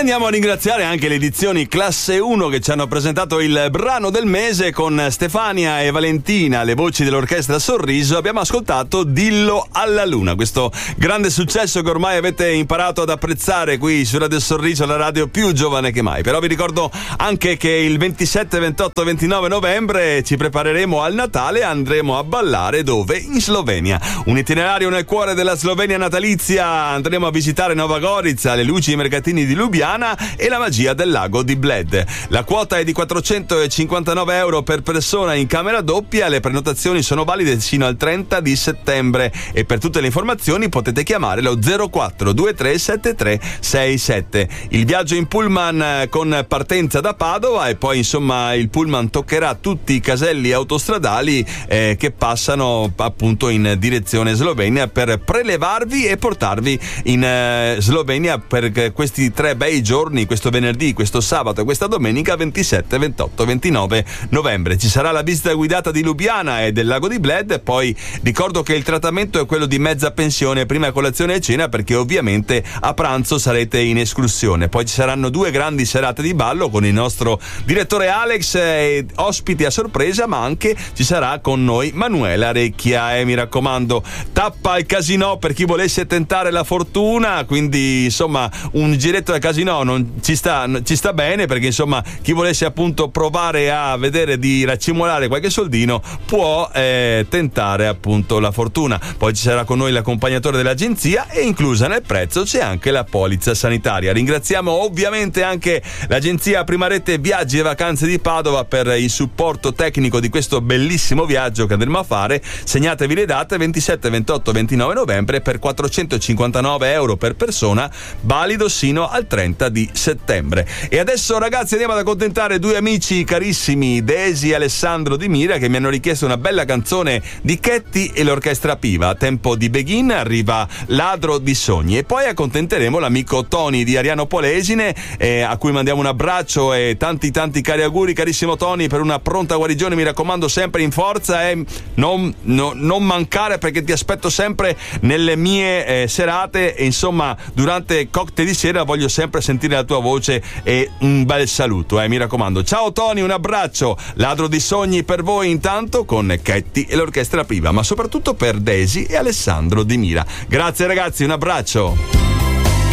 andiamo a ringraziare anche le edizioni Classe 1 che ci hanno presentato il brano del mese. Con Stefania e Valentina, le voci dell'orchestra Sorriso, abbiamo ascoltato Dillo alla Luna, questo grande successo che ormai avete imparato ad apprezzare qui su Radio Sorriso, la radio più giovane che mai. Però vi ricordo anche che il 27, 28 e 29 novembre ci prepareremo al Natale e andremo a ballare dove? In Slovenia. Un itinerario nel cuore della Slovenia natalizia. Andremo a visitare Nova Gorica, le luci e i mercatini di Lubiana e la magia del lago di Bled. La quota è di 459 euro per persona in camera doppia. Le prenotazioni sono valide fino al 30 di settembre e per tutte le informazioni potete chiamare lo 04237367. Il viaggio in pullman con partenza da Padova e poi insomma il pullman toccherà tutti i caselli autostradali che passano appunto in direzione Slovenia per prelevarvi e portarvi in Slovenia per questi 3 bei giorni, questo venerdì, questo sabato e questa domenica 27, 28, 29 novembre. Ci sarà la visita guidata di Lubiana e del lago di Bled. Poi ricordo che il trattamento è quello di mezza pensione, prima colazione e cena, perché ovviamente a pranzo sarete in escursione. Poi ci saranno 2 grandi serate di ballo con il nostro direttore Alex e ospiti a sorpresa, ma anche ci sarà con noi Manuela Recchia e mi raccomando, tappa al casinò per chi volesse tentare la fortuna. Quindi insomma un giretto al casinò non ci sta bene, perché insomma chi volesse appunto provare a vedere di raccimolare qualche soldino può tentare appunto la fortuna. Poi ci sarà con noi l'accompagnatore dell'agenzia e inclusa nel prezzo c'è anche la polizza sanitaria. Ringraziamo ovviamente anche l'agenzia Prima Rete Viaggi e Vacanze di Padova per il supporto tecnico di questo bellissimo viaggio che andremo a fare. Segnatevi le date: 27, 28, 29 novembre per 459 euro per persona, valido sino al 30 di settembre. E adesso ragazzi andiamo ad accontentare 2 amici carissimi, Desi e Alessandro Di Mira, che mi hanno richiesto una bella canzone di Chetti e l'orchestra Piva. A tempo di Begin arriva Ladro di Sogni e poi accontenteremo l'amico Tony di Ariano Polesine, a cui mandiamo un abbraccio e tanti cari auguri. Carissimo Tony, per una pronta guarigione, mi raccomando, sempre in forza e non mancare, perché ti aspetto sempre nelle mie serate e insomma durante cocktail di sera voglio sempre sentire la tua voce e un bel saluto, mi raccomando. Ciao Tony, un abbraccio. Ladro di Sogni per voi intanto con Chetti e l'orchestra Piva, ma soprattutto per Desi e Alessandro Di Mira. Grazie ragazzi, un abbraccio.